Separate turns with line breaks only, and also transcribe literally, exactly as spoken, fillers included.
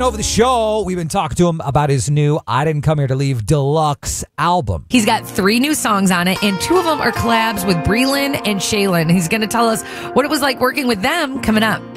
Over the show, we've been talking to him about his new I Didn't Come Here to Leave deluxe album.
He's got three new songs on it, and two of them are collabs with Breland and Shaylin. He's going to tell us what it was like working with them coming up.